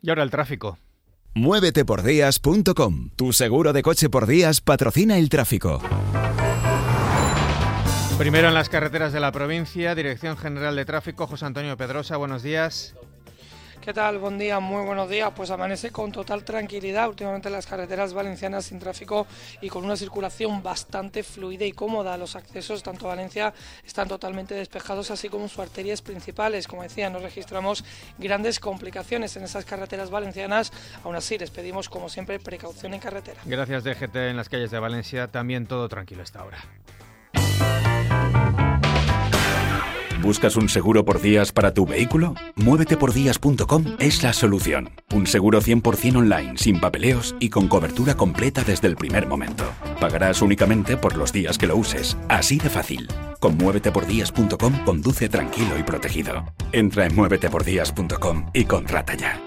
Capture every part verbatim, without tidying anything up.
Y ahora el tráfico. muévete por días punto com. Tu seguro de coche por días patrocina el tráfico. Primero en las carreteras de la provincia, Dirección General de Tráfico, José Antonio Pedrosa, buenos días. ¿Qué tal? Buen día, muy buenos días. Pues amanece con total tranquilidad últimamente en las carreteras valencianas, sin tráfico y con una circulación bastante fluida y cómoda. Los accesos tanto a Valencia están totalmente despejados, así como sus arterias principales. Como decía, no registramos grandes complicaciones en esas carreteras valencianas. Aún así, les pedimos, como siempre, precaución en carretera. Gracias, D G T. En las calles de Valencia también todo tranquilo hasta ahora. ¿Buscas un seguro por días para tu vehículo? muévete por días punto com es la solución. Un seguro cien por ciento online, sin papeleos y con cobertura completa desde el primer momento. Pagarás únicamente por los días que lo uses. Así de fácil. Con muévete por días punto com conduce tranquilo y protegido. Entra en muévete por días punto com y contrata ya.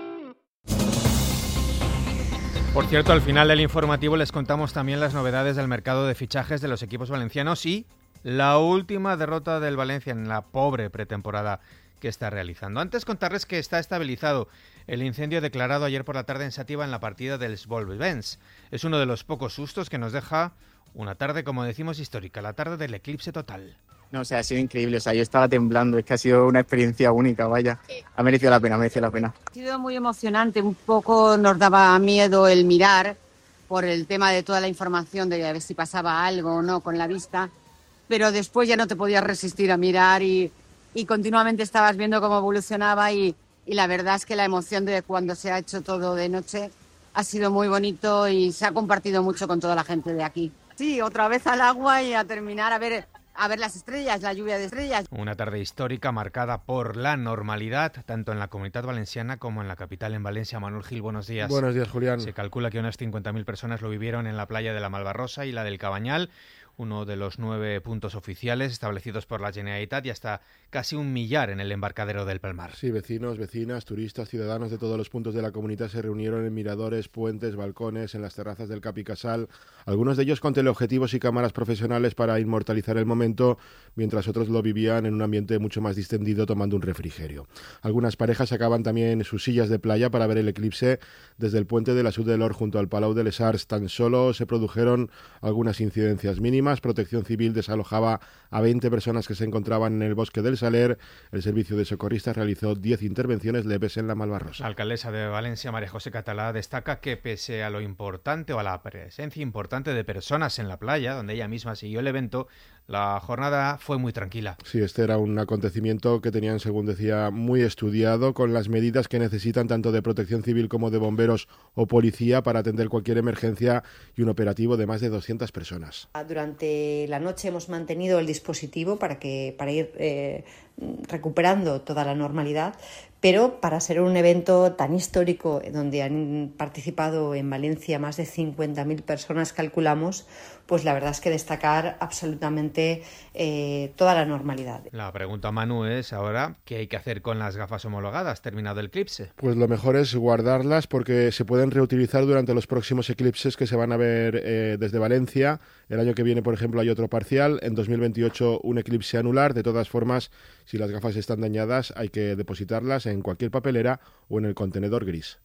Por cierto, al final del informativo les contamos también las novedades del mercado de fichajes de los equipos valencianos y la última derrota del Valencia en la pobre pretemporada que está realizando. Antes contarles que está estabilizado el incendio declarado ayer por la tarde en Sátiva en la partida del Svolvens. Es uno de los pocos sustos que nos deja una tarde, como decimos, histórica, la tarde del eclipse total. No, o sea, ha sido increíble, o sea, yo estaba temblando, es que ha sido una experiencia única, vaya. Ha merecido la pena, ha merecido la pena. Ha sido muy emocionante, un poco nos daba miedo el mirar por el tema de toda la información de a ver si pasaba algo o no con la vista. Pero después ya no te podías resistir a mirar y, y continuamente estabas viendo cómo evolucionaba y, y la verdad es que la emoción de cuando se ha hecho todo de noche ha sido muy bonito y se ha compartido mucho con toda la gente de aquí. Sí, otra vez al agua y a terminar a ver, a ver las estrellas, la lluvia de estrellas. Una tarde histórica marcada por la normalidad, tanto en la Comunidad Valenciana como en la capital, en Valencia. Manuel Gil, buenos días. Buenos días, Julián. Se calcula que unas cincuenta mil personas lo vivieron en la playa de la Malvarrosa y la del Cabañal, uno de los nueve puntos oficiales establecidos por la Generalitat, y hasta casi un millar en el embarcadero del Palmar. Sí, vecinos, vecinas, turistas, ciudadanos de todos los puntos de la comunidad se reunieron en miradores, puentes, balcones, en las terrazas del Cap y Casal, algunos de ellos con teleobjetivos y cámaras profesionales para inmortalizar el momento, mientras otros lo vivían en un ambiente mucho más distendido tomando un refrigerio. Algunas parejas sacaban también sus sillas de playa para ver el eclipse desde el puente de la Sud de l'Or junto al Palau de les Arts. Tan solo se produjeron algunas incidencias mínimas. Protección Civil desalojaba a veinte personas que se encontraban en el bosque del Saler. El servicio de socorristas realizó diez intervenciones leves en la Malvarrosa. La alcaldesa de Valencia, María José Catalá, destaca que pese a lo importante o a la presencia importante de personas en la playa, donde ella misma siguió el evento, la jornada fue muy tranquila. Sí, este era un acontecimiento que tenían, según decía, muy estudiado, con las medidas que necesitan tanto de protección civil como de bomberos o policía para atender cualquier emergencia, y un operativo de más de doscientas personas. Durante la noche hemos mantenido el dispositivo para, que, para ir eh, recuperando toda la normalidad, pero para ser un evento tan histórico, donde han participado en Valencia más de cincuenta mil personas, calculamos, pues la verdad es que destacar absolutamente eh, toda la normalidad. La pregunta, Manu, es ahora, ¿qué hay que hacer con las gafas homologadas terminado el eclipse? Pues lo mejor es guardarlas porque se pueden reutilizar durante los próximos eclipses que se van a ver eh, desde Valencia. El año que viene, por ejemplo, hay otro parcial. En dos mil veintiocho un eclipse anular. De todas formas, si las gafas están dañadas, hay que depositarlas en cualquier papelera o en el contenedor gris.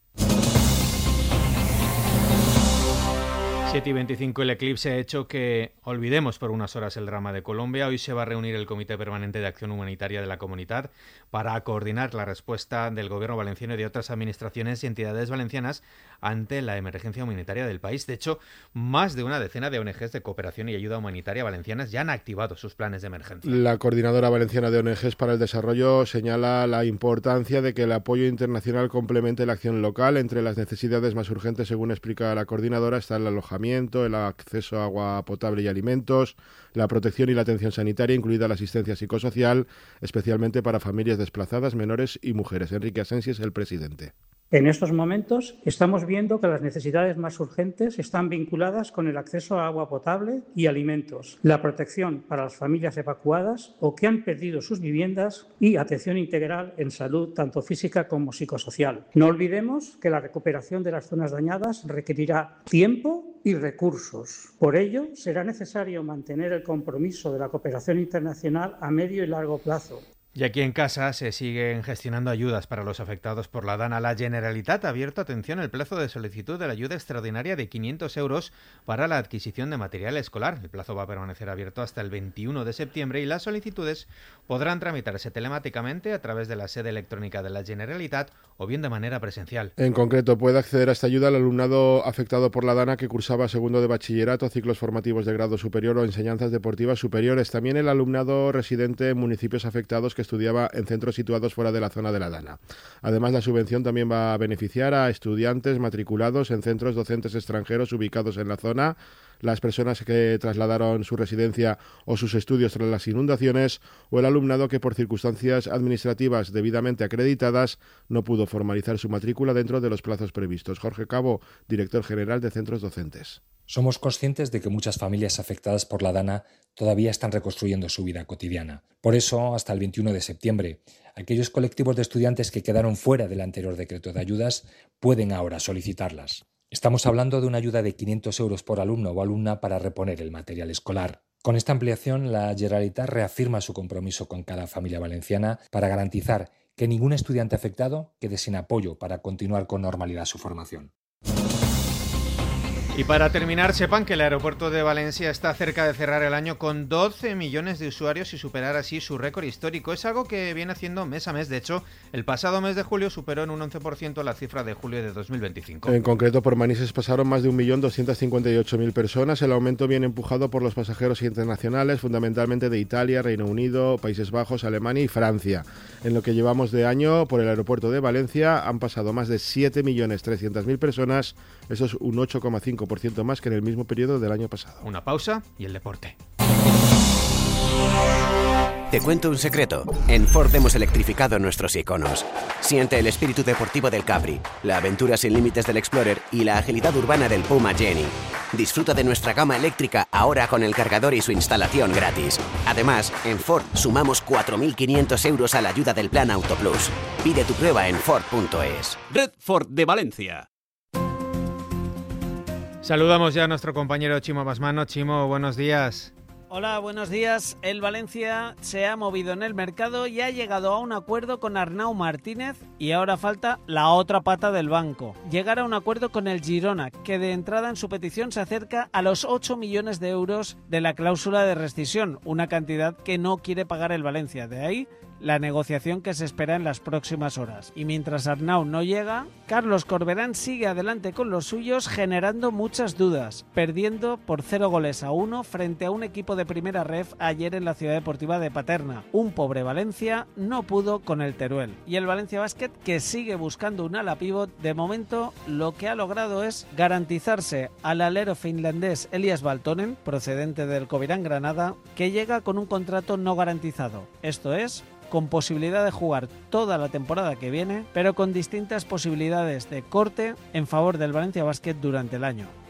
siete y veinticinco, el eclipse ha hecho que olvidemos por unas horas el drama de Colombia. Hoy se va a reunir el Comité Permanente de Acción Humanitaria de la Comunidad para coordinar la respuesta del Gobierno valenciano y de otras administraciones y entidades valencianas ante la emergencia humanitaria del país. De hecho, más de una decena de O N Ges de cooperación y ayuda humanitaria valencianas ya han activado sus planes de emergencia. La Coordinadora Valenciana de O N Ges para el Desarrollo señala la importancia de que el apoyo internacional complemente la acción local. Entre las necesidades más urgentes, según explica la coordinadora, está el alojamiento, el acceso a agua potable y alimentos, la protección y la atención sanitaria, incluida la asistencia psicosocial, especialmente para familias desplazadas, menores y mujeres. Enrique Asensi es el presidente. En estos momentos estamos viendo que las necesidades más urgentes están vinculadas con el acceso a agua potable y alimentos, la protección para las familias evacuadas o que han perdido sus viviendas y atención integral en salud, tanto física como psicosocial. No olvidemos que la recuperación de las zonas dañadas requerirá tiempo y recursos. Por ello, será necesario mantener el compromiso de la cooperación internacional a medio y largo plazo. Y aquí en casa se siguen gestionando ayudas para los afectados por la Dana. La Generalitat ha abierto, atención, el plazo de solicitud de la ayuda extraordinaria de quinientos euros para la adquisición de material escolar. El plazo va a permanecer abierto hasta el veintiuno de septiembre y las solicitudes podrán tramitarse telemáticamente a través de la sede electrónica de la Generalitat o bien de manera presencial. En concreto, puede acceder a esta ayuda el alumnado afectado por la Dana que cursaba segundo de bachillerato, ciclos formativos de grado superior o enseñanzas deportivas superiores. También el alumnado residente en municipios afectados que estudiaba en centros situados fuera de la zona de la Dana. Además, la subvención también va a beneficiar a estudiantes matriculados en centros docentes extranjeros ubicados en la zona, las personas que trasladaron su residencia o sus estudios tras las inundaciones o el alumnado que por circunstancias administrativas debidamente acreditadas no pudo formalizar su matrícula dentro de los plazos previstos. Jorge Cabo, director general de Centros Docentes. Somos conscientes de que muchas familias afectadas por la Dana todavía están reconstruyendo su vida cotidiana. Por eso, hasta el veintiuno de septiembre, aquellos colectivos de estudiantes que quedaron fuera del anterior decreto de ayudas pueden ahora solicitarlas. Estamos hablando de una ayuda de quinientos euros por alumno o alumna para reponer el material escolar. Con esta ampliación, la Generalitat reafirma su compromiso con cada familia valenciana para garantizar que ningún estudiante afectado quede sin apoyo para continuar con normalidad su formación. Y para terminar, sepan que el aeropuerto de Valencia está cerca de cerrar el año con doce millones de usuarios y superar así su récord histórico. Es algo que viene haciendo mes a mes. De hecho, el pasado mes de julio superó en un once por ciento la cifra de julio de dos mil veinticinco. En concreto, por Manises pasaron más de un millón doscientas cincuenta y ocho mil personas. El aumento viene empujado por los pasajeros internacionales, fundamentalmente de Italia, Reino Unido, Países Bajos, Alemania y Francia. En lo que llevamos de año, por el aeropuerto de Valencia han pasado más de siete millones trescientas mil personas. Eso es un ocho coma cinco por ciento más que en el mismo periodo del año pasado. Una pausa y el deporte. Te cuento un secreto. En Ford hemos electrificado nuestros iconos. Siente el espíritu deportivo del Capri, la aventura sin límites del Explorer y la agilidad urbana del Puma Jenny. Disfruta de nuestra gama eléctrica ahora con el cargador y su instalación gratis. Además, en Ford sumamos cuatro mil quinientos euros a la ayuda del Plan Auto Plus. Pide tu prueba en Ford punto es. Red Ford de Valencia. Saludamos ya a nuestro compañero Chimo Basmano. Chimo, buenos días. Hola, buenos días. El Valencia se ha movido en el mercado y ha llegado a un acuerdo con Arnau Martínez y ahora falta la otra pata del banco. Llegar a un acuerdo con el Girona, que de entrada en su petición se acerca a los ocho millones de euros de la cláusula de rescisión, una cantidad que no quiere pagar el Valencia. De ahí la negociación que se espera en las próximas horas. Y mientras Arnau no llega, Carlos Corberán sigue adelante con los suyos generando muchas dudas, perdiendo por cero goles a uno frente a un equipo de primera ref ayer en la Ciudad Deportiva de Paterna. Un pobre Valencia no pudo con el Teruel. Y el Valencia Basket, que sigue buscando un ala pívot, de momento lo que ha logrado es garantizarse al alero finlandés Elias Valtonen, procedente del Covirán Granada, que llega con un contrato no garantizado. Esto es, con posibilidad de jugar toda la temporada que viene, pero con distintas posibilidades de corte en favor del Valencia Basket durante el año.